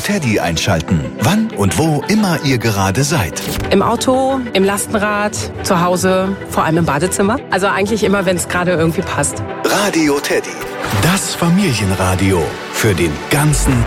Teddy einschalten. Wann und wo immer ihr gerade seid. Im Auto, im Lastenrad, zu Hause, vor allem im Badezimmer. Also eigentlich immer, wenn es gerade irgendwie passt. Radio Teddy. Das Familienradio für den ganzen